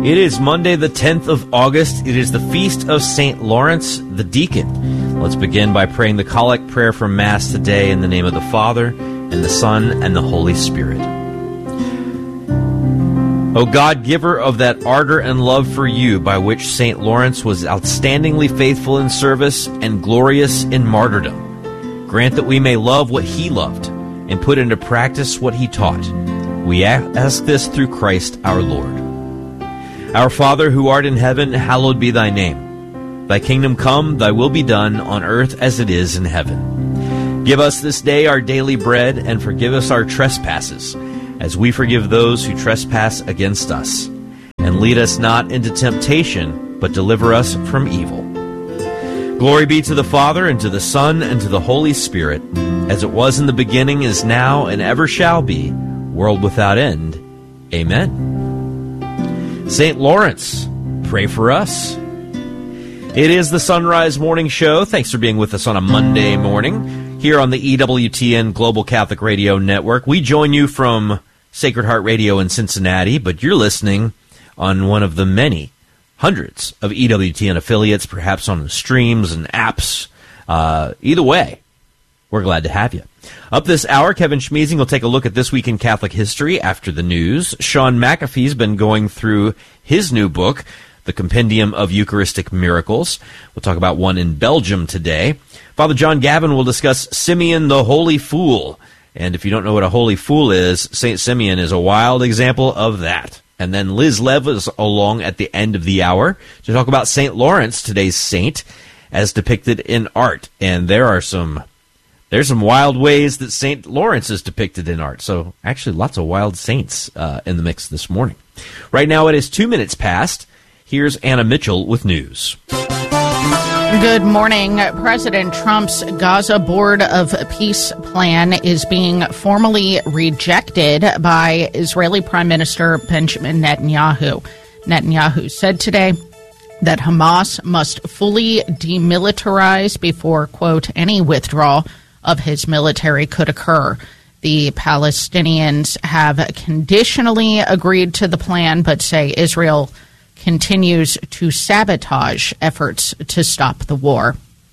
It is Monday, the 10th of August. It is the feast of St. Lawrence the Deacon. Let's begin by praying the Collect prayer for Mass today in the name of the Father, and the Son, and the Holy Spirit. O God, giver of that ardor and love for you by which St. Lawrence was outstandingly faithful in service and glorious in martyrdom, grant that we may love what he loved and put into practice what he taught. We ask this through Christ our Lord. Our Father, who art in heaven, hallowed be thy name. Thy kingdom come, thy will be done, on earth as it is in heaven. Give us this day our daily bread, and forgive us our trespasses, as we forgive those who trespass against us. And lead us not into temptation, but deliver us from evil. Glory be to the Father, and to the Son, and to the Holy Spirit, as it was in the beginning, is now, and ever shall be, world without end. Amen. St. Lawrence, pray for us. It is the Sunrise Morning Show. Thanks for being with us on a Monday morning here on the EWTN Global Catholic Radio Network. We join you from Sacred Heart Radio in Cincinnati, but you're listening on one of the many hundreds of EWTN affiliates, perhaps on the streams and apps. Either way, we're glad to have you. Up this hour, Kevin Schmeezing will take a look at This Week in Catholic History after the news. Sean McAfee's been going through his new book, The Compendium of Eucharistic Miracles. We'll talk about one in Belgium today. Father John Gavin will discuss Simeon the Holy Fool. And if you don't know what a holy fool is, St. Simeon is a wild example of that. And then Liz Lev is along at the end of the hour to talk about St. Lawrence, today's saint, as depicted in art. And there's some wild ways that St. Lawrence is depicted in art. So actually lots of wild saints in the mix this morning. Right now it is 2 minutes past. Here's Anna Mitchell with news. Good morning. President Trump's Gaza Board of Peace plan is being formally rejected by Israeli Prime Minister Benjamin Netanyahu. Netanyahu said today that Hamas must fully demilitarize before, quote, any withdrawal of his military could occur. The Palestinians have conditionally agreed to the plan, but say Israel continues to sabotage efforts to stop the war.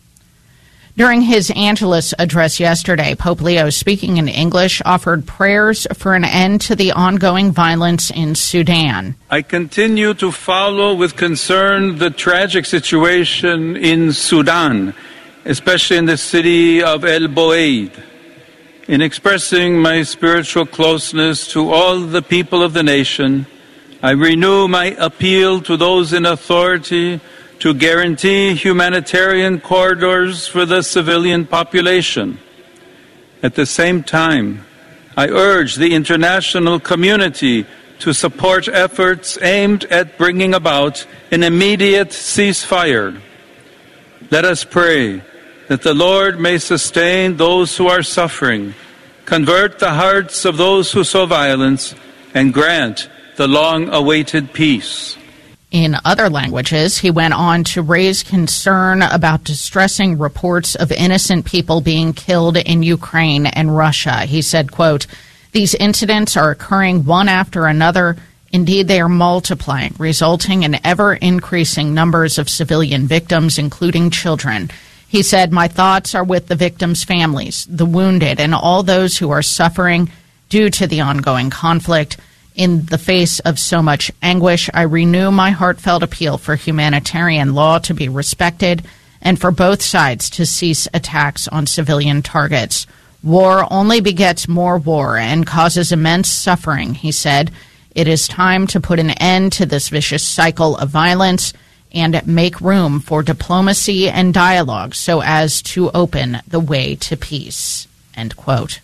During his Angelus address yesterday, Pope Leo, speaking in English, offered prayers for an end to the ongoing violence in Sudan. I continue to follow with concern the tragic situation in Sudan, especially in the city of El Boeid. In expressing my spiritual closeness to all the people of the nation, I renew my appeal to those in authority to guarantee humanitarian corridors for the civilian population. At the same time, I urge the international community to support efforts aimed at bringing about an immediate ceasefire. Let us pray that the Lord may sustain those who are suffering, convert the hearts of those who sow violence, and grant the long-awaited peace. In other languages, he went on to raise concern about distressing reports of innocent people being killed in Ukraine and Russia. He said, quote, these incidents are occurring one after another. Indeed, they are multiplying, resulting in ever-increasing numbers of civilian victims, including children. He said, my thoughts are with the victims' families, the wounded, and all those who are suffering due to the ongoing conflict. In the face of so much anguish, I renew my heartfelt appeal for humanitarian law to be respected and for both sides to cease attacks on civilian targets. War only begets more war and causes immense suffering, he said. It is time to put an end to this vicious cycle of violence and make room for diplomacy and dialogue so as to open the way to peace, end quote.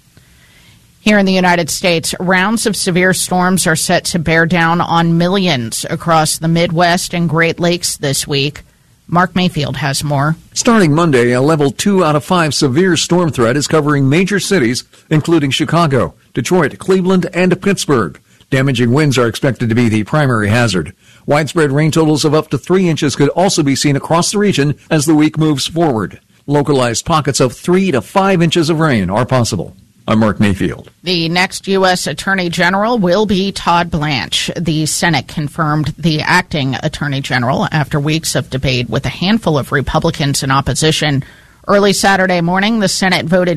Here in the United States, rounds of severe storms are set to bear down on millions across the Midwest and Great Lakes this week. Mark Mayfield has more. Starting Monday, a level 2 out of 5 severe storm threat is covering major cities, including Chicago, Detroit, Cleveland, and Pittsburgh. Damaging winds are expected to be the primary hazard. Widespread rain totals of up to 3 inches could also be seen across the region as the week moves forward. Localized pockets of 3 to 5 inches of rain are possible. I'm Mark Mayfield. The next U.S. Attorney General will be Todd Blanche. The Senate confirmed the acting Attorney General after weeks of debate with a handful of Republicans in opposition. Early Saturday morning, the Senate voted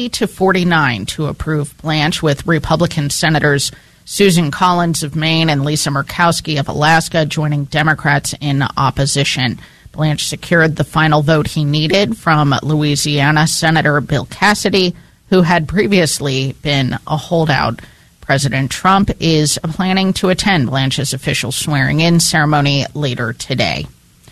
50-49 to approve Blanche, with Republican Senators Susan Collins of Maine and Lisa Murkowski of Alaska joining Democrats in opposition. Blanche secured the final vote he needed from Louisiana Senator Bill Cassidy, who had previously been a holdout. President Trump is planning to attend Blanche's official swearing-in ceremony later today.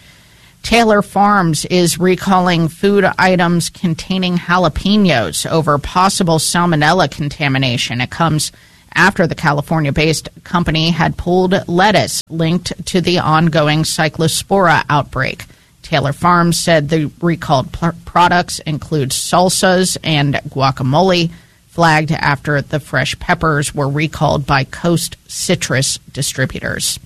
Taylor Farms is recalling food items containing jalapenos over possible salmonella contamination. It comes after the California-based company had pulled lettuce linked to the ongoing Cyclospora outbreak. Taylor Farms said the recalled products include salsas and guacamole, flagged after the fresh peppers were recalled by Coast Citrus distributors.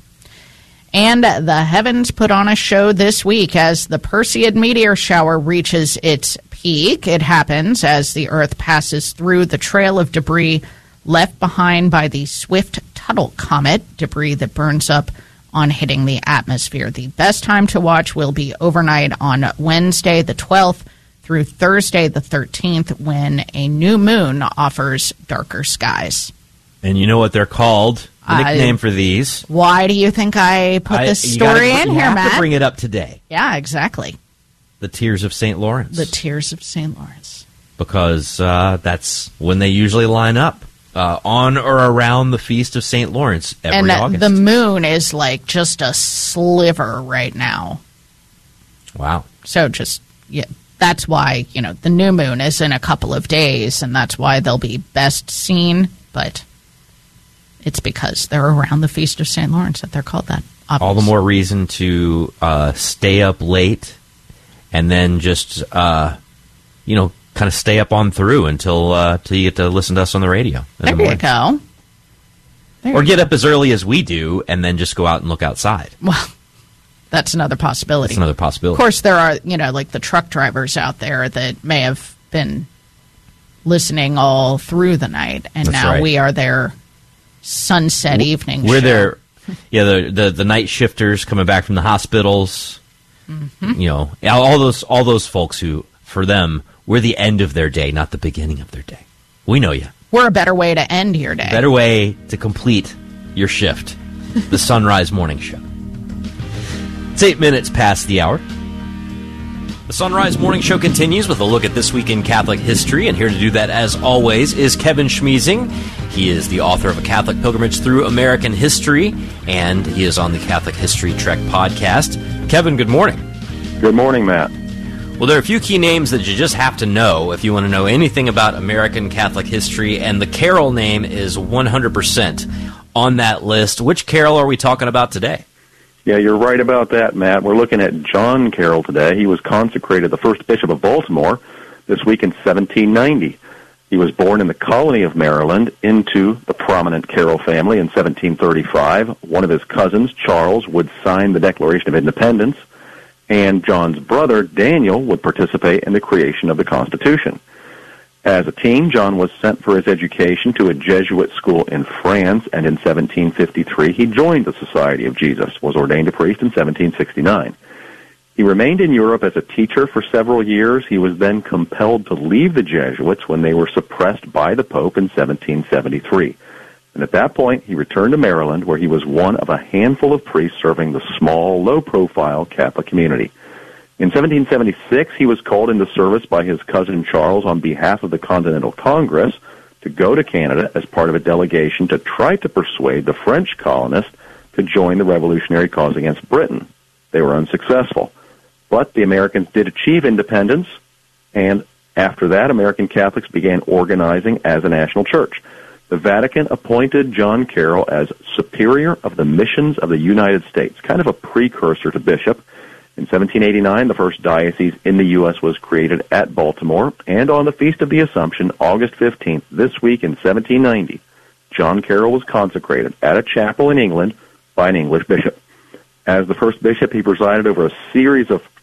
And the heavens put on a show this week as the Perseid meteor shower reaches its peak. It happens as the Earth passes through the trail of debris left behind by the Swift-Tuttle comet, debris that burns up on hitting the atmosphere. The best time to watch will be overnight on Wednesday the 12th through Thursday the 13th, when a new moon offers darker skies. And you know what they're called? The nickname for these. Why do you think I put this story in here, Matt? You have to bring it up today. Yeah, exactly. The Tears of St. Lawrence. The Tears of St. Lawrence. Because that's when they usually line up. On or around the Feast of St. Lawrence every August. And the moon is like just a sliver right now. Wow. So that's why, the new moon is in a couple of days, and that's why they'll be best seen. But it's because they're around the Feast of St. Lawrence that they're called that. Obviously. All the more reason to stay up late and then just, kind of stay up on through until you get to listen to us on the radio. There you go. Or get up as early as we do and then just go out and look outside. Well, that's another possibility. Of course, there are, like the truck drivers out there that may have been listening all through the night, and that's now right. We are their sunset evening We're show. there. Yeah, the night shifters coming back from the hospitals. Mm-hmm. All those folks who, for them, we're the end of their day, not the beginning of their day. We know you. We're a better way to end your day. Better way to complete your shift. The Sunrise Morning Show. It's 8 minutes past the hour. The Sunrise Morning Show continues with a look at this week in Catholic history, and here to do that, as always, is Kevin Schmiesing. He is the author of A Catholic Pilgrimage Through American History, and he is on the Catholic History Trek podcast. Kevin, good morning. Good morning, Matt. Well, there are a few key names that you just have to know if you want to know anything about American Catholic history, and the Carroll name is 100% on that list. Which Carroll are we talking about today? Yeah, you're right about that, Matt. We're looking at John Carroll today. He was consecrated the first bishop of Baltimore this week in 1790. He was born in the colony of Maryland into the prominent Carroll family in 1735. One of his cousins, Charles, would sign the Declaration of Independence, and John's brother, Daniel, would participate in the creation of the Constitution. As a teen, John was sent for his education to a Jesuit school in France, and in 1753 he joined the Society of Jesus, was ordained a priest in 1769. He remained in Europe as a teacher for several years. He was then compelled to leave the Jesuits when they were suppressed by the Pope in 1773. And at that point, he returned to Maryland, where he was one of a handful of priests serving the small, low-profile Catholic community. In 1776, he was called into service by his cousin Charles on behalf of the Continental Congress to go to Canada as part of a delegation to try to persuade the French colonists to join the revolutionary cause against Britain. They were unsuccessful. But the Americans did achieve independence, and after that, American Catholics began organizing as a national church. The Vatican appointed John Carroll as Superior of the Missions of the United States, kind of a precursor to bishop. In 1789, the first diocese in the U.S. was created at Baltimore, and on the Feast of the Assumption, August 15th, this week in 1790, John Carroll was consecrated at a chapel in England by an English bishop. As the first bishop, he presided over a series of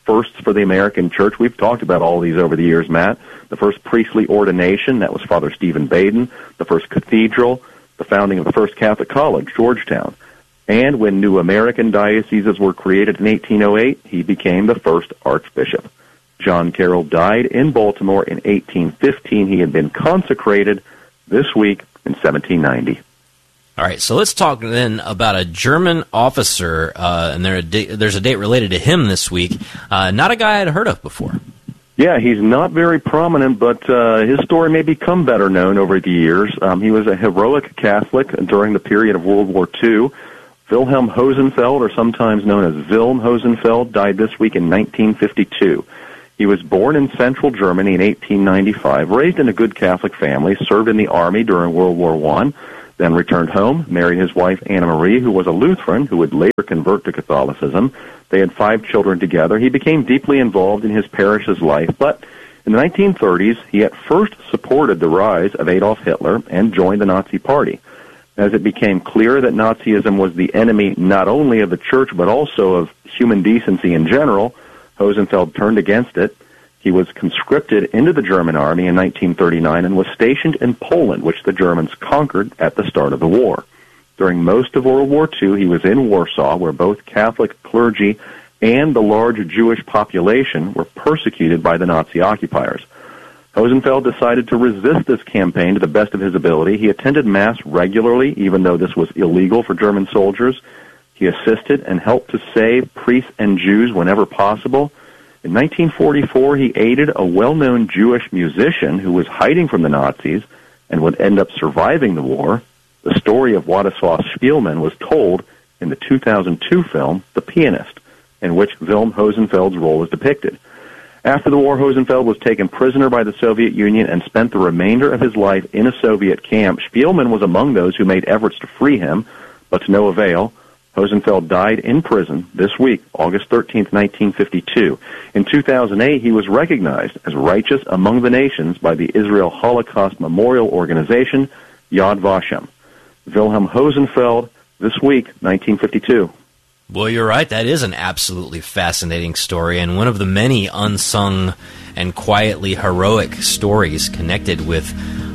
firsts for the American church. We've talked about all these over the years, Matt. The first priestly ordination, that was Father Stephen Baden. The first cathedral, the founding of the first Catholic college, Georgetown. And when new American dioceses were created in 1808, he became the first archbishop. John Carroll died in Baltimore in 1815. He had been consecrated this week in 1790. All right, so let's talk then about a German officer, and there's a date related to him this week. Not a guy I'd heard of before. Yeah, he's not very prominent, but his story may become better known over the years. He was a heroic Catholic during the period of World War II. Wilhelm Hosenfeld, or sometimes known as Wilm Hosenfeld, died this week in 1952. He was born in central Germany in 1895, raised in a good Catholic family, served in the army during World War I, then returned home, married his wife Anna Marie, who was a Lutheran, who would later convert to Catholicism. They had 5 children together. He became deeply involved in his parish's life, but in the 1930s, he at first supported the rise of Adolf Hitler and joined the Nazi Party. As it became clear that Nazism was the enemy not only of the church but also of human decency in general, Hosenfeld turned against it. He was conscripted into the German army in 1939 and was stationed in Poland, which the Germans conquered at the start of the war. During most of World War II, he was in Warsaw, where both Catholic clergy and the large Jewish population were persecuted by the Nazi occupiers. Hosenfeld decided to resist this campaign to the best of his ability. He attended Mass regularly, even though this was illegal for German soldiers. He assisted and helped to save priests and Jews whenever possible. In 1944, he aided a well-known Jewish musician who was hiding from the Nazis and would end up surviving the war. The story of Władysław Szpilman was told in the 2002 film The Pianist, in which Wilm Hosenfeld's role is depicted. After the war, Hosenfeld was taken prisoner by the Soviet Union and spent the remainder of his life in a Soviet camp. Szpilman was among those who made efforts to free him, but to no avail. Hosenfeld died in prison this week, August 13, 1952. In 2008, he was recognized as righteous among the nations by the Israel Holocaust Memorial Organization, Yad Vashem. Wilhelm Hosenfeld, this week, 1952. Well, you're right. That is an absolutely fascinating story, and one of the many unsung and quietly heroic stories connected with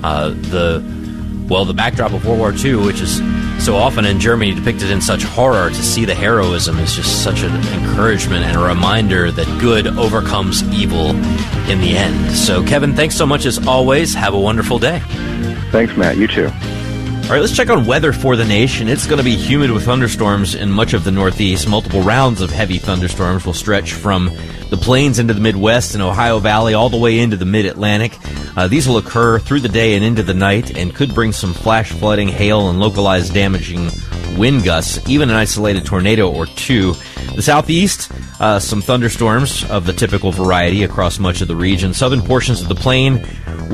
the backdrop of World War II, which is so often in Germany depicted in such horror. To see the heroism is just such an encouragement and a reminder that good overcomes evil in the end. So, Kevin, thanks so much as always. Have a wonderful day. Thanks, Matt. You too. All right, let's check on weather for the nation. It's going to be humid with thunderstorms in much of the Northeast. Multiple rounds of heavy thunderstorms will stretch from the plains into the Midwest and Ohio Valley all the way into the Mid-Atlantic. These will occur through the day and into the night and could bring some flash flooding, hail, and localized damaging wind gusts, even an isolated tornado or two. The Southeast, some thunderstorms of the typical variety across much of the region. Southern portions of the plains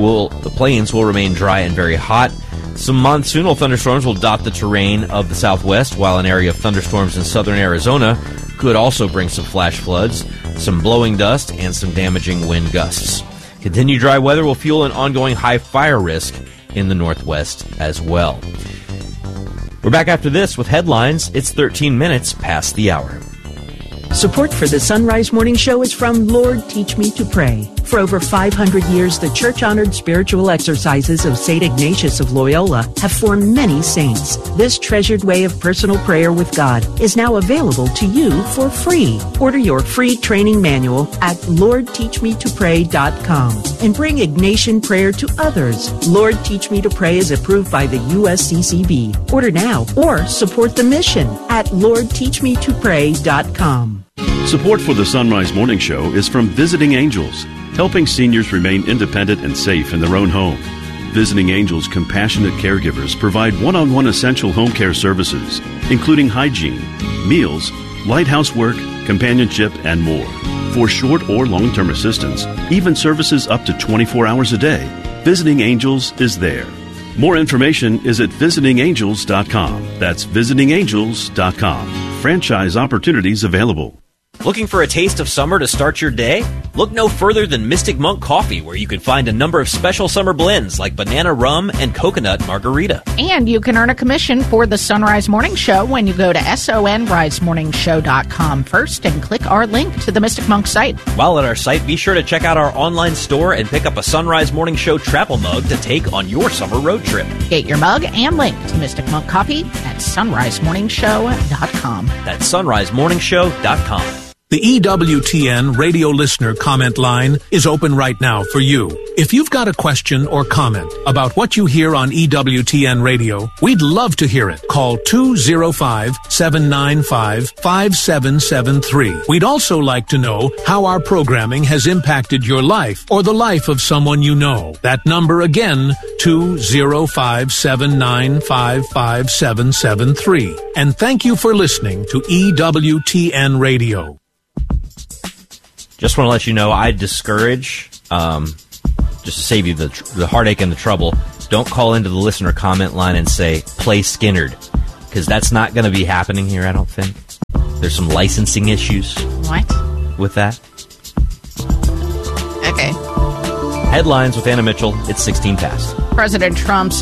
will remain dry and very hot. Some monsoonal thunderstorms will dot the terrain of the Southwest, while an area of thunderstorms in southern Arizona could also bring some flash floods, some blowing dust, and some damaging wind gusts. Continued dry weather will fuel an ongoing high fire risk in the Northwest as well. We're back after this with headlines. It's 13 minutes past the hour. Support for the Sunrise Morning Show is from Lord Teach Me to Pray. For over 500 years, the church-honored spiritual exercises of St. Ignatius of Loyola have formed many saints. This treasured way of personal prayer with God is now available to you for free. Order your free training manual at LordTeachMeToPray.com and bring Ignatian prayer to others. Lord Teach Me to Pray is approved by the USCCB. Order now or support the mission at LordTeachMeToPray.com. Support for the Sunrise Morning Show is from Visiting Angels, helping seniors remain independent and safe in their own home. Visiting Angels compassionate caregivers provide one-on-one essential home care services, including hygiene, meals, light housework, companionship, and more. For short or long-term assistance, even services up to 24 hours a day, Visiting Angels is there. More information is at visitingangels.com. That's visitingangels.com. Franchise opportunities available. Looking for a taste of summer to start your day? Look no further than Mystic Monk Coffee, where you can find a number of special summer blends like banana rum and coconut margarita. And you can earn a commission for the Sunrise Morning Show when you go to sonrisemorningshow.com first and click our link to the Mystic Monk site. While at our site, be sure to check out our online store and pick up a Sunrise Morning Show travel mug to take on your summer road trip. Get your mug and link to Mystic Monk Coffee at sonrisemorningshow.com. That's sonrisemorningshow.com. The EWTN radio listener comment line is open right now for you. If you've got a question or comment about what you hear on EWTN radio, we'd love to hear it. Call 205-795-5773. We'd also like to know how our programming has impacted your life or the life of someone you know. That number again, 205-795-5773. And thank you for listening to EWTN radio. Just want to let you know, I discourage, just to save you the heartache and the trouble, don't call into the listener comment line and say, play Skinnerd, because that's not going to be happening here, I don't think. There's some licensing issues. What? With that. Okay. Headlines with Anna Mitchell. It's 16 past. President Trump's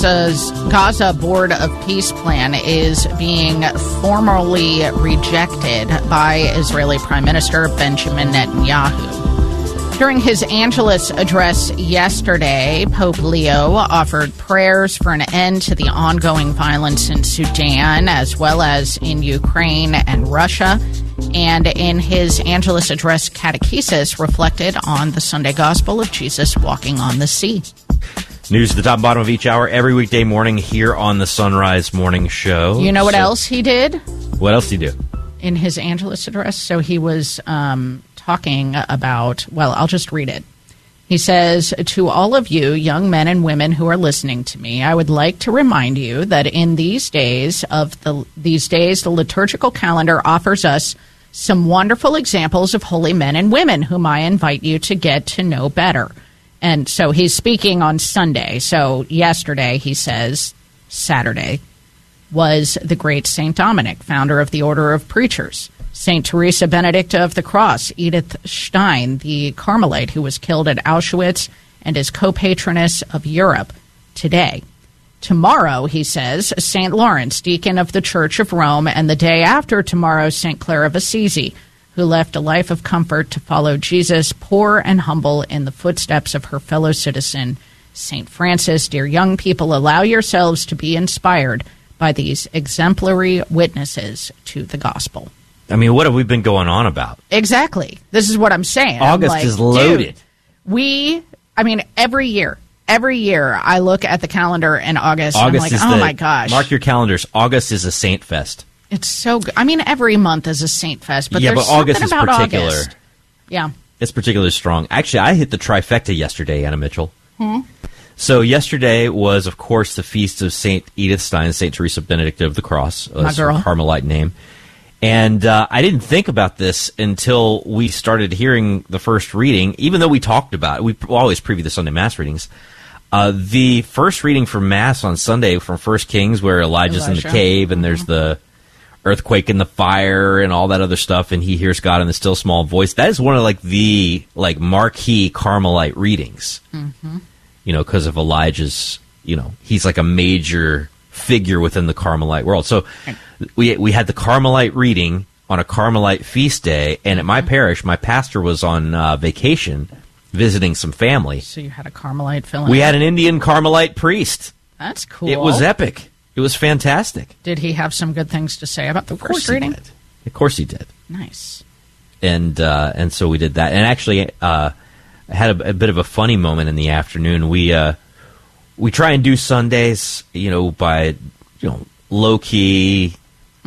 Gaza Board of Peace plan is being formally rejected by Israeli Prime Minister Benjamin Netanyahu. During his Angelus address yesterday, Pope Leo offered prayers for an end to the ongoing violence in Sudan, as well as in Ukraine and Russia. And in his Angelus address, catechesis reflected on the Sunday gospel of Jesus walking on the sea. News at the top and bottom of each hour every weekday morning here on the Sunrise Morning Show. You know what else he did? What else did he do? In his Angelus address, so he was talking about, well, I'll just read it. He says, to all of you young men and women who are listening to me, I would like to remind you that in these days, the liturgical calendar offers us some wonderful examples of holy men and women whom I invite you to get to know better. And so he's speaking on Sunday. So yesterday, he says, Saturday, was the great St. Dominic, founder of the Order of Preachers. St. Teresa Benedicta of the Cross, Edith Stein, the Carmelite who was killed at Auschwitz and is co-patroness of Europe today. Tomorrow, he says, St. Lawrence, deacon of the Church of Rome, and the day after tomorrow, St. Clare of Assisi, who left a life of comfort to follow Jesus, poor and humble, in the footsteps of her fellow citizen, St. Francis. Dear young people, allow yourselves to be inspired by these exemplary witnesses to the gospel. I mean, what have we been going on about? Exactly. This is what I'm saying. August is loaded. Dude, every year I look at the calendar in August and I'm like, oh my gosh. Mark your calendars. August is a Saint Fest. It's so good. I mean, every month is a Saint Fest, but yeah, there's but August is something about particular. August. Yeah. It's particularly strong. Actually, I hit the trifecta yesterday, Anna Mitchell. So yesterday was, of course, the feast of St. Edith Stein, St. Teresa Benedicta of the Cross, my girl. Her Carmelite name. And I didn't think about this until we started hearing the first reading, even though we talked about it. We always preview the Sunday Mass readings. The first reading from Mass on Sunday from 1 Kings, where Elijah's in the cave and there's the earthquake and the fire and all that other stuff, and he hears God in the still small voice. That is one of the marquee Carmelite readings. Mm-hmm. Because of Elijah's, he's like a major figure within the Carmelite world. So we had the Carmelite reading on a Carmelite feast day, and at my parish, my pastor was on vacation visiting some family. So you had a Carmelite filling. We had an Indian Carmelite priest. That's cool. It was epic. It was fantastic. Did he have some good things to say about the first reading? Of course he did. Nice. And so we did that. And actually, I had a bit of a funny moment in the afternoon. We try and do Sundays, by low key,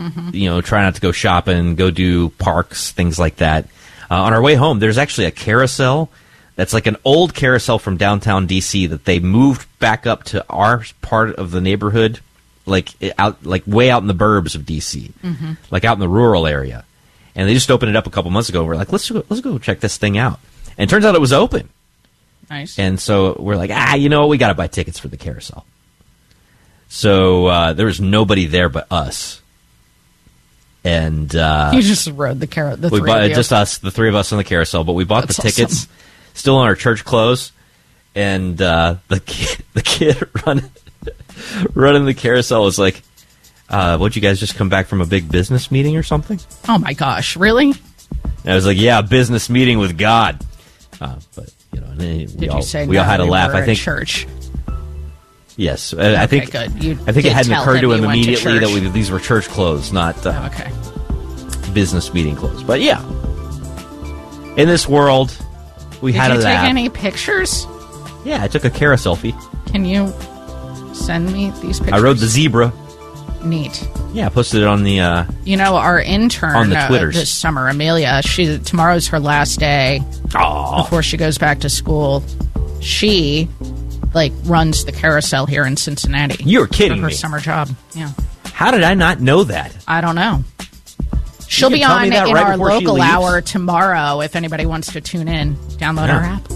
try not to go shopping, go do parks, things like that. On our way home, there's actually a carousel that's like an old carousel from downtown D.C. that they moved back up to our part of the neighborhood, way out in the burbs of D.C., like out in the rural area. And they just opened it up a couple months ago. We're like, let's go check this thing out. And it turns out it was open. Nice. And so we're like, we got to buy tickets for the carousel. So there was nobody there but us. And you just rode the carousel. We bought just us, the three of us on the carousel. But we bought the tickets, still in our church clothes, and the kid running the carousel was like, "Would you guys just come back from a big business meeting or something?" Oh my gosh, really? And I was like, "Yeah, business meeting with God." But we all had a laugh. I think church. Yes, okay, I think. Good. I think it hadn't occurred to him immediately that these were church clothes, not business meeting clothes. But yeah, in this world, we had a laugh. Did you take any pictures? Yeah, I took a carousel selfie. Can you send me these pictures? I rode the zebra. Neat. Yeah, I posted it on the. Our intern on the Twitters this summer, Amelia. Tomorrow's her last day before she goes back to school. She runs the carousel here in Cincinnati. You're kidding me. Her summer job. Yeah. How did I not know that? I don't know. She'll be on in our local hour tomorrow. If anybody wants to tune in, download our app.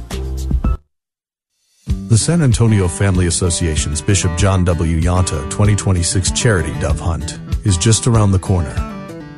The San Antonio Family Association's Bishop John W. Yanta 2026 Charity Dove Hunt is just around the corner.